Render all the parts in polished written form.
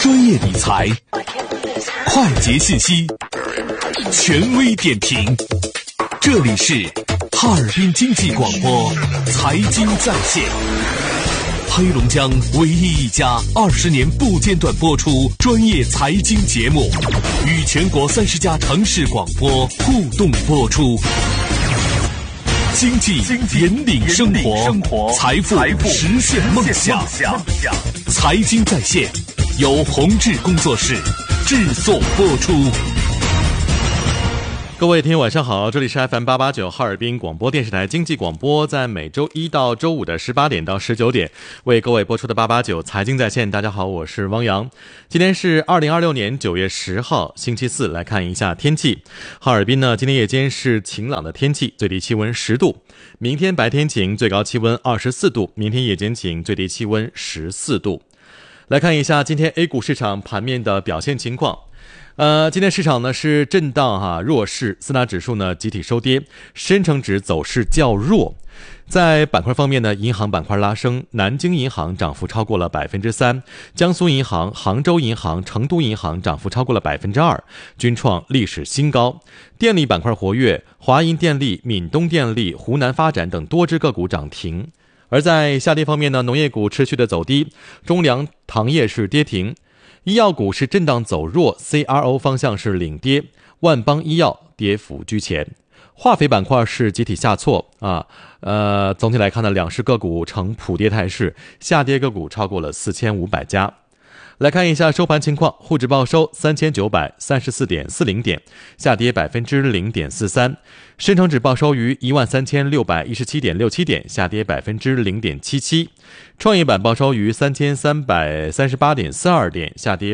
专业理财，快捷信息，权威点评。这里是哈尔滨经济广播财经在线，黑龙江唯一一家20年不间断播出专业财经节目，与全国30家城市广播互动播出。经济引领生活，财富实现梦想。财经在线由宏志工作室制作播出。 各位听友晚上好，这里是 FM889 哈尔滨广播电视台经济广播，在每周一到周五的18点到19点为各位播出的889财经在线。大家好，我是汪洋。今天是2026年9月10号星期四，来看一下天气。哈尔滨呢，今天夜间是晴朗的天气，最低气温10度。明天白天晴，最高气温24度，明天夜间晴，最低气温14度。来看一下今天 A 股市场盘面的表现情况。今天市场呢是震荡弱势，四大指数呢集体收跌，深成指走势较弱。在板块方面呢，银行板块拉升，南京银行涨幅超过了 3%， 江苏银行、杭州银行、成都银行涨幅超过了 2%， 均创历史新高。电力板块活跃，华银电力、闽东电力、湖南发展等多只个股涨停。而在下跌方面呢，农业股持续的走低，中粮糖业是跌停。医药股是震荡走弱， CRO 方向是领跌，万邦医药跌幅居前。化肥板块是集体下挫总体来看呢，两市个股呈普跌态势，下跌个股超过了4500家。来看一下收盘情况，沪指报收 3934.40 点，下跌 0.43%， 深成指报收于 13617.67 点，下跌 0.77%， 创业板报收于 3338.42 点，下跌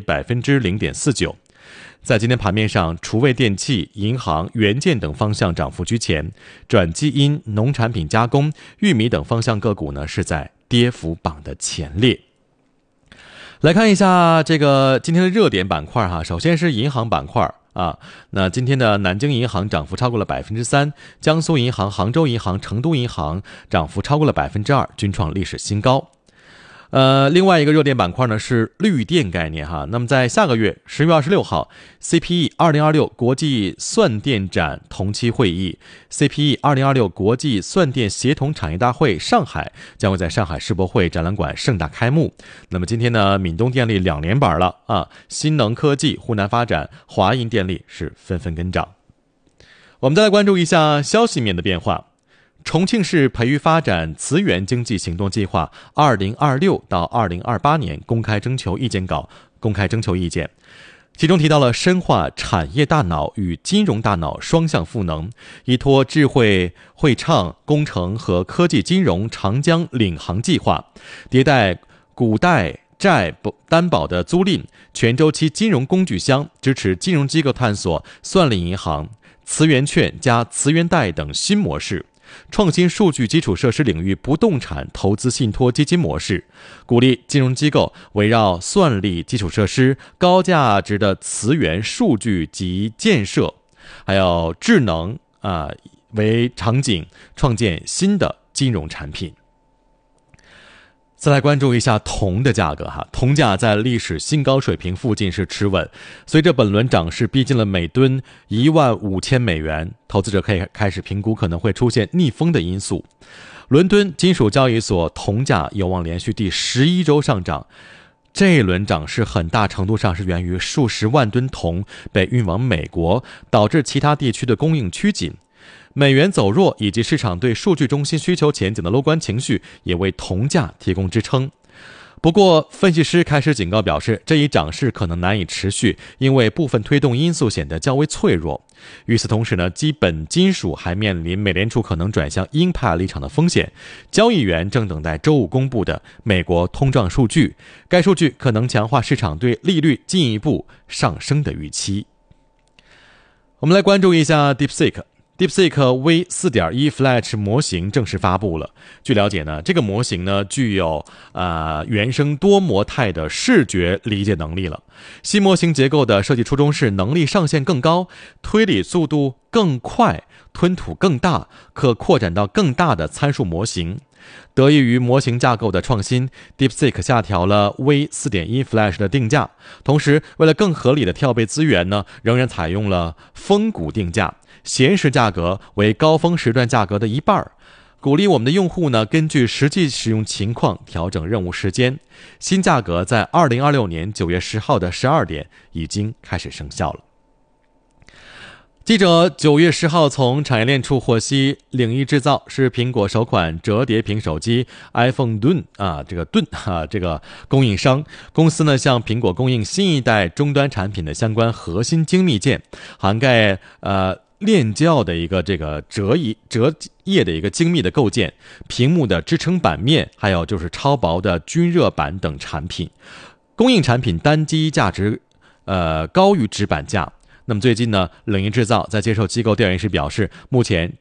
0.49%。在今天盘面上，厨卫电器、银行、元件等方向涨幅居前，转基因、农产品加工、玉米等方向个股呢是在跌幅榜的前列。来看一下这个今天的热点板块首先是银行板块那今天的南京银行涨幅超过了 3%， 江苏银行、杭州银行、成都银行涨幅超过了 2%， 均创历史新高。另外一个热点板块呢是绿电概念那么在下个月10月26号 CPE 2026国际算电展同期会议， CPE 2026国际算电协同产业大会上海将会在上海世博会展览馆盛大开幕。那么今天呢，闽东电力2连板了新能科技、湖南发展、华银电力是纷纷跟涨。我们再来关注一下消息面的变化。重庆市培育发展磁源经济行动计划2026到2028年公开征求意见稿公开征求意见，其中提到了深化产业大脑与金融大脑双向赋能，依托智慧会畅工程和科技金融长江领航计划，迭代股贷债担保的租赁全周期金融工具箱，支持金融机构探索算力银行、磁源券加磁源贷等新模式，创新数据基础设施领域不动产投资信托基金模式，鼓励金融机构围绕算力基础设施、高价值的磁源数据及建设，还有智能为场景，创建新的金融产品。再来关注一下铜的价格铜价在历史新高水平附近是持稳，随着本轮涨势逼近了每吨15000美元，投资者可以开始评估可能会出现逆风的因素。伦敦金属交易所铜价有望连续第11周上涨，这一轮涨势很大程度上是源于数十万吨铜被运往美国，导致其他地区的供应趋紧。美元走弱以及市场对数据中心需求前景的乐观情绪也为铜价提供支撑。不过分析师开始警告表示，这一涨势可能难以持续，因为部分推动因素显得较为脆弱。与此同时呢，基本金属还面临美联储可能转向鹰派立场的风险。交易员正等待周五公布的美国通胀数据，该数据可能强化市场对利率进一步上升的预期。我们来关注一下 DeepSeek V4.1 Flash 模型正式发布了。据了解呢，这个模型呢具有原生多模态的视觉理解能力了。新模型结构的设计初衷是能力上限更高，推理速度更快，吞吐更大，可扩展到更大的参数模型。 得益于模型架构的创新， DeepSeek 下调了 V4.1 Flash 的定价，同时为了更合理的调配资源呢，仍然采用了峰谷定价，闲时价格为高峰时段价格的1半，鼓励我们的用户呢根据实际使用情况调整任务时间。新价格在2026年9月10号的12点已经开始生效了。记者9月10号从产业链处获悉，领益制造是苹果首款折叠屏手机 iPhone 盾这个供应商。公司呢向苹果供应新一代终端产品的相关核心精密件，涵盖链胶的一个这个折页的一个精密的构件，屏幕的支撑板面，还有就是超薄的均热板等产品。供应产品单机价值高于纸板价。那么最近呢，领益制造在接受机构调研时表示，目前